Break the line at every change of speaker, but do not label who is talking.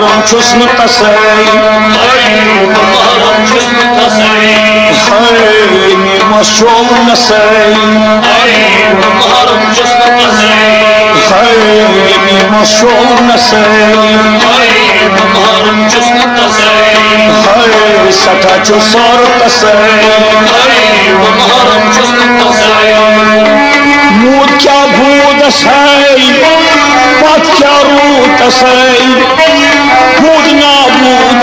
महरम छुस न तसई मशोम नसई मशोम नसई सटा चुसर तसई मूद क्या भूद सई पत क्या रूत सई मूद ना मूद